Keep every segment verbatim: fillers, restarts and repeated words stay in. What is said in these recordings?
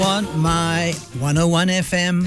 On my one oh one F M.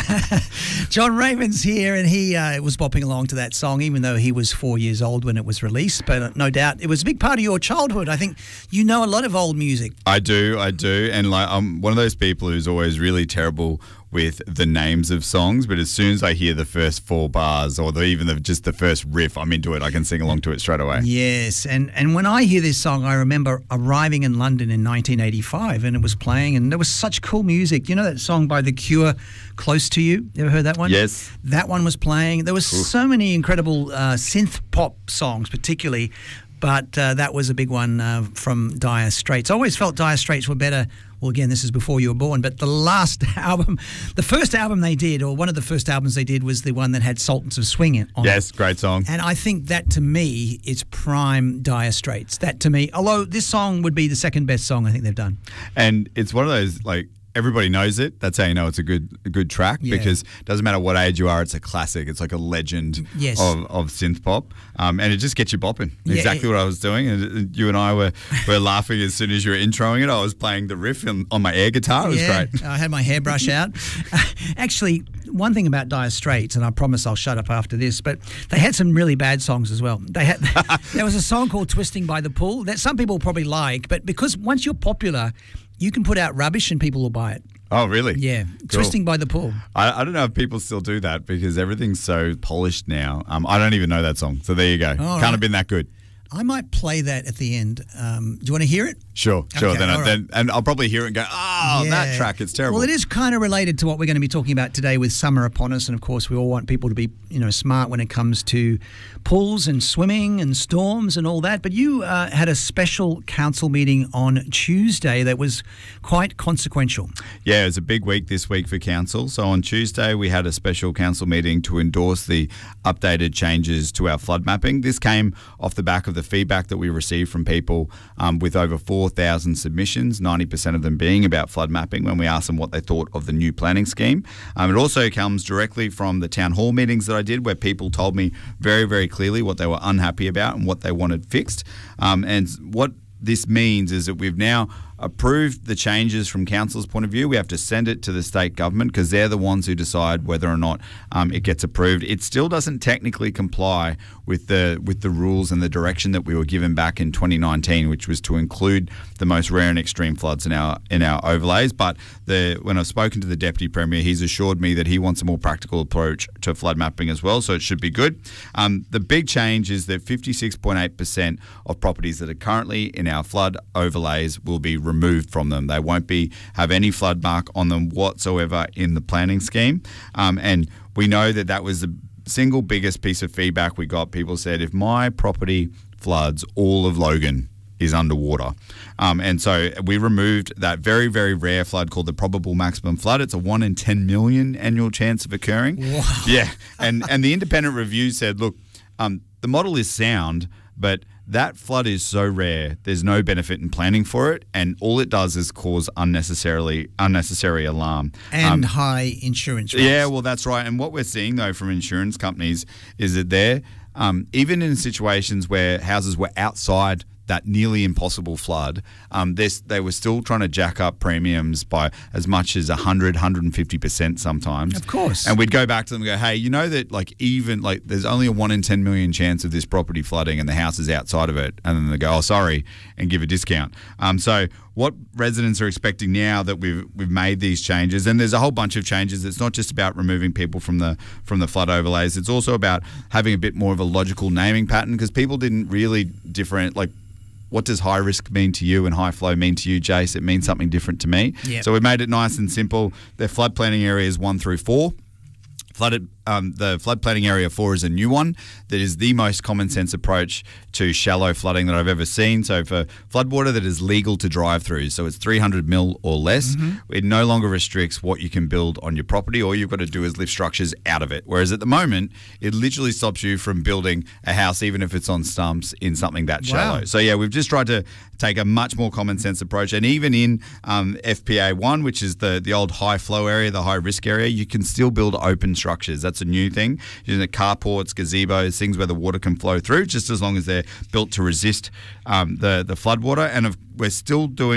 John Raymond's here, and he uh, was bopping along to that song, even though he was four years old when it was released. But uh, no doubt it was a big part of your childhood. I think you know a lot of old music. I do, I do. And like I'm one of those people who's always really terrible with the names of songs, but as soon as I hear the first four bars or the, even the, just the first riff, I'm into it. I can sing along to it straight away. Yes, and, and when I hear this song, I remember arriving in London in nineteen eighty-five, and it was playing, and there was such cool music. You know that song by The Cure, Close to You? You ever heard that one? Yes. That one was playing. There was Ooh. so many incredible uh, synth pop songs, particularly, but uh, that was a big one uh, from Dire Straits. I always felt Dire Straits were better. Well, again, this is before you were born, but the last album, the first album they did, or one of the first albums they did, was the one that had Sultans of Swing in, on yes, it. Great song. And I think that, to me, is prime Dire Straits. That, to me, although this song would be the second best song I think they've done. And it's one of those, like, everybody knows it. That's how you know it's a good a good track, yeah. because it doesn't matter what age you are, it's a classic. It's like a legend yes. of, of synth pop. Um, and it just gets you bopping. Yeah, exactly it, what I was doing. And you and I were, were laughing as soon as you were introing it. I was playing the riff on, on my air guitar. It was yeah, great. I had my hairbrush out. Actually, one thing about Dire Straits, and I promise I'll shut up after this, but they had some really bad songs as well. They had There was a song called Twisting by the Pool that some people probably like, but because once you're popular, you can put out rubbish and people will buy it. Oh, really? Yeah. Cool. Twisting by the Pool. I, I don't know if people still do that because everything's so polished now. Um, I don't even know that song. So there you go. All Can't right. have been that good. I might play that at the end. Um, do you want to hear it? Sure, sure. Okay, then, I, right. then and I'll probably hear it and go, oh, yeah. that track, it's terrible. Well, it is kind of related to what we're going to be talking about today with summer upon us, and of course, we all want people to be, you know, smart when it comes to pools and swimming and storms and all that. But you uh, had a special council meeting on Tuesday that was quite consequential. Yeah, it was a big week this week for council. So on Tuesday, we had a special council meeting to endorse the updated changes to our flood mapping. This came off the back of the feedback that we received from people um, with over four thousand submissions, ninety percent of them being about flood mapping when we asked them what they thought of the new planning scheme. Um, it also comes directly from the town hall meetings that I did where people told me very, very clearly what they were unhappy about and what they wanted fixed. Um, and what this means is that we've now approved the changes from council's point of view. We have to send it to the state government because they're the ones who decide whether or not um, it gets approved. It still doesn't technically comply with the with the rules and the direction that we were given back in twenty nineteen, which was to include the most rare and extreme floods in our in our overlays. But the when I've spoken to the Deputy Premier, he's assured me that he wants a more practical approach to flood mapping as well, so it should be good. Um, the big change is that fifty-six point eight percent of properties that are currently in our flood overlays will be removed from them. They won't be have any flood mark on them whatsoever in the planning scheme. Um, and we know that that was the single biggest piece of feedback we got. People said, if my property floods, all of Logan is underwater. Um, and so we removed that very, very rare flood called the probable maximum flood. It's a one in ten million annual chance of occurring. Wow. Yeah. And, and the independent review said, look, um, the model is sound, but that flood is so rare, there's no benefit in planning for it, and all it does is cause unnecessarily unnecessary alarm. And um, high insurance rates. Yeah, well, that's right. And what we're seeing, though, from insurance companies is that they're, um, even in situations where houses were outside that nearly impossible flood, um, they were still trying to jack up premiums by as much as one hundred, one hundred fifty percent sometimes. Of course. And we'd go back to them and go, hey, you know that like even like there's only a one in ten million chance of this property flooding and the house is outside of it. And then they go, oh, sorry, and give a discount. Um, so what residents are expecting now that we've we've made these changes, and there's a whole bunch of changes. It's not just about removing people from the from the flood overlays. It's also about having a bit more of a logical naming pattern because people didn't really different like. What does high risk mean to you and high flow mean to you, Jace? It means something different to me. Yep. So we made it nice and simple. Their flood planning areas one through four. Flooded, um, the flood planning area four is a new one that is the most common sense approach to shallow flooding that I've ever seen. So for floodwater that is legal to drive through, so it's three hundred mil or less, mm-hmm. it no longer restricts what you can build on your property. All you've got to do is lift structures out of it. Whereas at the moment, it literally stops you from building a house, even if it's on stumps, in something that shallow. Wow. So yeah, we've just tried to take a much more common sense approach. And even in um, F P A one, which is the, the old high flow area, the high risk area, you can still build open structures. That's a new thing. Using the carports, gazebos, things where the water can flow through, just as long as they're built to resist um, the, the flood water. And if we're still doing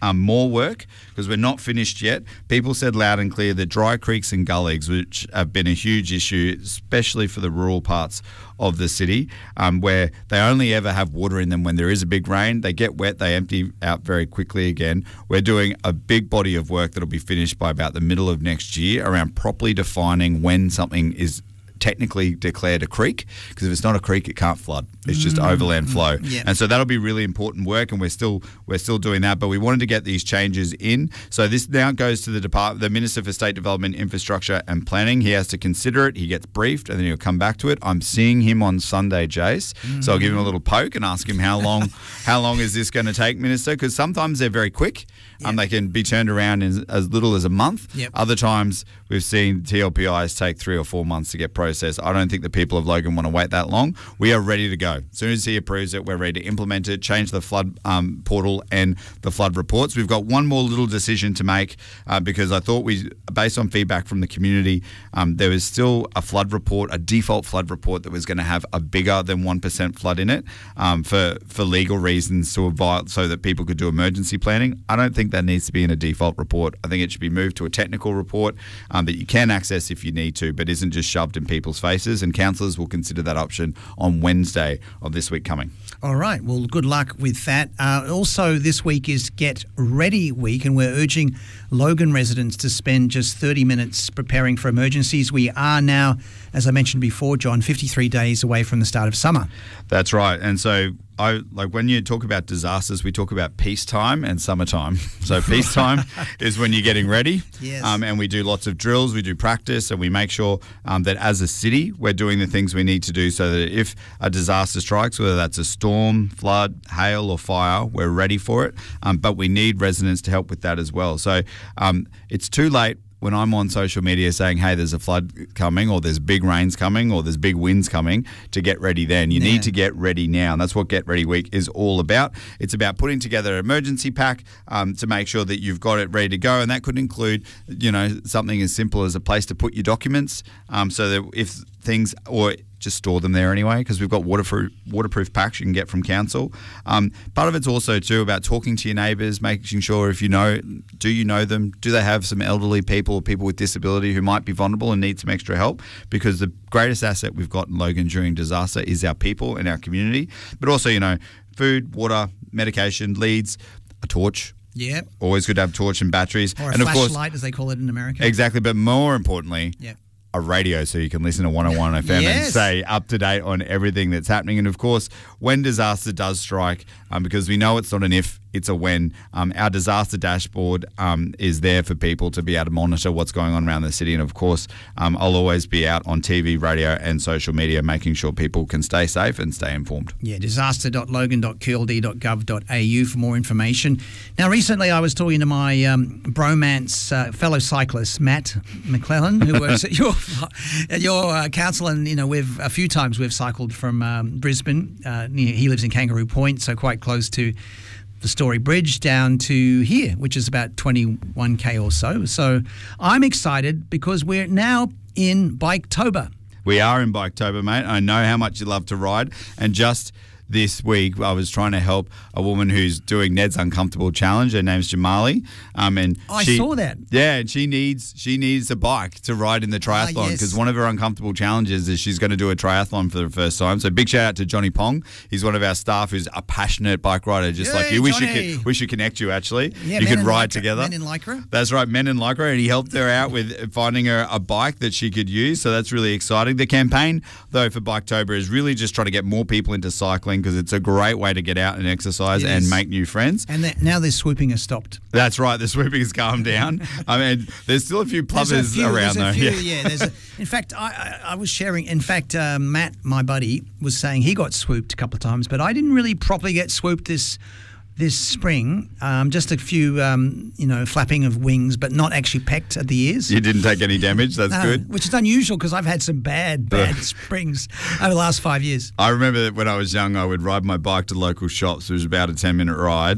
um, more work because we're not finished yet. People said loud and clear that dry creeks and gullies, which have been a huge issue, especially for the rural parts of the city, um, where they only ever have water in them when there is a big rain. They get wet, they empty out very quickly again. We're doing a big body of work that'll be finished by about the middle of next year around properly defining when something is technically declared a creek, because if it's not a creek, it can't flood. It's just mm, overland flow. Yeah. And so that'll be really important work, and we're still we're still doing that. But we wanted to get these changes in. So this now goes to the Department, the Minister for State Development, Infrastructure and Planning. He has to consider it. He gets briefed, and then he'll come back to it. I'm seeing him on Sunday, Jace. Mm. So I'll give him a little poke and ask him how long how long is this going to take, Minister? Because sometimes they're very quick. Yep. Um, they can be turned around in as little as a month. Yep. Other times we've seen T L P Is take three or four months to get processed. I don't think the people of Logan want to wait that long. We are ready to go. As soon as he approves it, we're ready to implement it, change the flood um, portal and the flood reports. We've got one more little decision to make uh, because I thought we, based on feedback from the community, um, there was still a flood report, a default flood report that was going to have a bigger than one percent flood in it um, for, for legal reasons to avoid, so that people could do emergency planning. I don't think that needs to be in a default report. I think it should be moved to a technical report um, that you can access if you need to, but isn't just shoved in people's faces. And councillors will consider that option on Wednesday of this week coming. All right. Well, good luck with that. Uh, also, this week is Get Ready Week, and we're urging Logan residents to spend just thirty minutes preparing for emergencies. We are now, as I mentioned before, John, fifty-three days away from the start of summer. That's right. And so I like when you talk about disasters, we talk about peacetime and summertime. So peacetime is when you're getting ready. Yes. Um, and we do lots of drills, we do practice, and we make sure um, that as a city, we're doing the things we need to do so that if a disaster strikes, whether that's a storm, flood, hail or fire, we're ready for it. Um, but we need residents to help with that as well. So um, it's too late when I'm on social media saying, hey, there's a flood coming, or there's big rains coming, or there's big winds coming, to get ready then. You yeah. need to get ready now. And that's what Get Ready Week is all about. It's about putting together an emergency pack um, to make sure that you've got it ready to go. And that could include, you know, something as simple as a place to put your documents um, so that if things, or just store them there anyway, because we've got waterproof waterproof packs you can get from council. Um, part of it's also too about talking to your neighbours, making sure if you know, do you know them? Do they have some elderly people or people with disability who might be vulnerable and need some extra help? Because the greatest asset we've got in Logan during disaster is our people and our community. But also, you know, food, water, medication, leads, a torch. Yeah. Always good to have torch and batteries. Or a and of course, flashlight, as they call it in America. Exactly. But more importantly, yeah. a radio so you can listen to one oh one F M yes. and stay up to date on everything that's happening. And of course, when disaster does strike, um, because we know it's not an if, it's a when, um, our disaster dashboard um, is there for people to be able to monitor what's going on around the city. And of course, um, I'll always be out on T V, radio and social media making sure people can stay safe and stay informed. Yeah, disaster dot logan dot q l d dot gov dot a u for more information. Now, recently I was talking to my um, bromance uh, fellow cyclist, Matt McClellan, who works at your at your uh, council, and you know, we've a few times we've cycled from um, Brisbane. Uh, near, he lives in Kangaroo Point, so quite close to the Story Bridge, down to here, which is about twenty-one k or so. So I'm excited because we're now in Biketober. We are in Biketober, mate. I know how much you love to ride, and just this week I was trying to help a woman who's doing Ned's Uncomfortable Challenge. Her name's Jamali. Um, and I she, saw that. Yeah, and she needs she needs a bike to ride in the triathlon because ah, yes. one of her uncomfortable challenges is she's going to do a triathlon for the first time. So big shout out to Johnny Pong. He's one of our staff who's a passionate bike rider just Yay, like you. We Johnny. should we should connect you actually. Yeah, you Men could in ride Lycra. together. Men in Lycra. That's right, Men in Lycra, and he helped her out with finding her a bike that she could use. So that's really exciting. The campaign though for Biketober is really just trying to get more people into cycling because it's a great way to get out and exercise It and is. make new friends. And that, now their swooping has stopped. That's right. The swooping has calmed down. I mean, there's still a few There's plovers a few, around there's a though. few, Yeah. yeah. There's a, in fact, I, I, I was sharing. In fact, uh, Matt, my buddy, was saying he got swooped a couple of times, but I didn't really properly get swooped this this spring. Um, just a few, um, you know, flapping of wings, but not actually pecked at the ears. You didn't take any damage. That's No, good. which is unusual because I've had some bad, bad springs over the last five years. I remember that when I was young, I would ride my bike to local shops. It was about a ten minute ride.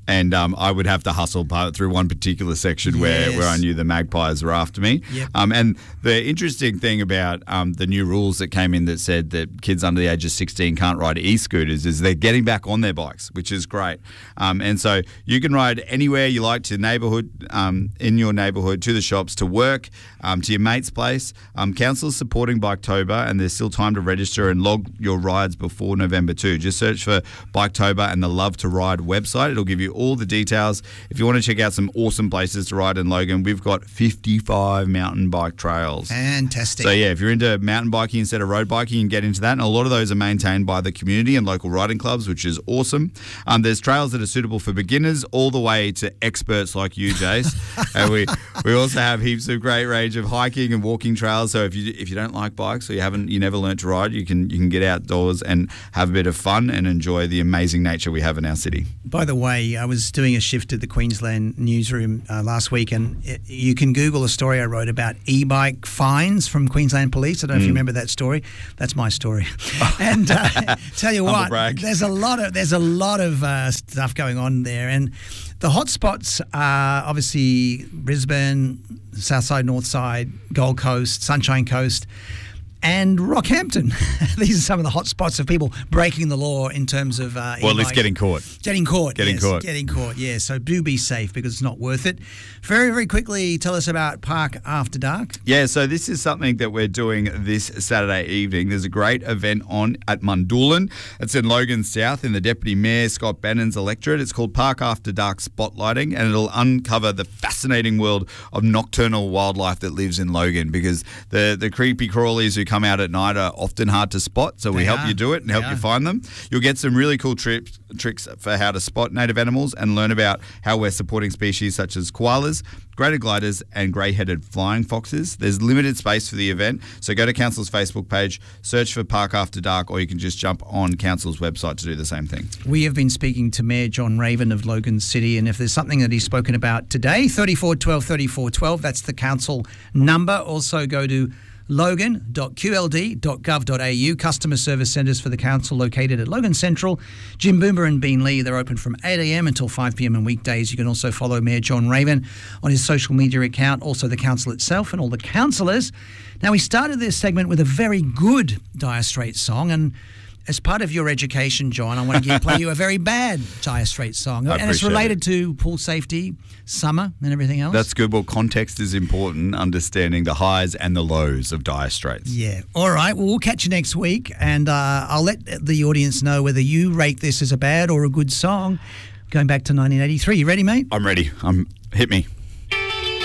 and um, I would have to hustle part through one particular section where, Yes. where I knew the magpies were after me. Yep. Um, and the interesting thing about um, the new rules that came in that said that kids under the age of sixteen can't ride e-scooters is they're getting back on their bikes, which is great. Um, and so you can ride anywhere you like, to neighbourhood, um, in your neighbourhood, to the shops, to work, um, to your mate's place. Um, Council's supporting Biketober, and there's still time to register and log your rides before November second. Just search for Biketober and the Love to Ride website. It'll give you all the details. If you want to check out some awesome places to ride in Logan, we've got fifty-five mountain bike trails. Fantastic. So yeah, if you're into mountain biking instead of road biking, you can get into that. And a lot of those are maintained by the community and local riding clubs, which is awesome. Um, there's trails that are suitable for beginners all the way to experts like you, Jace. And we we also have heaps of great range of hiking and walking trails. So if you if you don't like bikes or you haven't you never learned to ride, you can you can get outdoors and have a bit of fun and enjoy the amazing nature we have in our city. By the way, I was doing a shift at the Queensland newsroom uh, last week, and it, you can Google a story I wrote about e-bike fines from Queensland Police. I don't know Mm. if you remember that story. That's my story. And uh, tell you Humble what, brag. there's a lot of there's a lot of uh, stuff going on there, and the hotspots are obviously Brisbane, South Side, North Side, Gold Coast, Sunshine Coast, and Rockhampton. These are some of the hot spots of people breaking the law in terms of uh, Well, at least e-bikes. getting caught. Getting caught. Getting yes, caught. Getting caught, yeah. So do be safe because it's not worth it. Very, very quickly, tell us about Park After Dark. Yeah, so this is something that we're doing this Saturday evening. There's a great event on at Mundoolan. It's in Logan South in the Deputy Mayor Scott Bannon's electorate. It's called Park After Dark Spotlighting, and it'll uncover the fascinating world of nocturnal wildlife that lives in Logan, because the, the creepy crawlies who come out at night are often hard to spot, so we They help are. you do it and They help are. you find them. You'll get some really cool trips, tricks for how to spot native animals and learn about how we're supporting species such as koalas, greater gliders and grey-headed flying foxes. There's limited space for the event, so go to Council's Facebook page, search for Park After Dark, or you can just jump on Council's website to do the same thing. We have been speaking to Mayor John Raven of Logan City, and if there's something that he's spoken about today, thirty-four twelve, thirty-four twelve, that's the council number. Also go to logan dot q l d dot gov dot a u. Customer service centres for the council located at Logan Central, Jim Boomer and Beanley. They're open from eight a m until five p m on weekdays. You can also follow Mayor John Raven on his social media account, also the council itself and all the councillors. Now, we started this segment with a very good Dire Straits song, and as part of your education, John, I want to give, play you a very bad Dire Straits song. I And it's appreciate related it. to pool safety, summer and everything else. That's good. Well, context is important, understanding the highs and the lows of Dire Straits. Yeah. All right. Well, we'll catch you next week, and uh, I'll let the audience know whether you rate this as a bad or a good song going back to nineteen eighty-three. You ready, mate? I'm ready. I'm Hit me.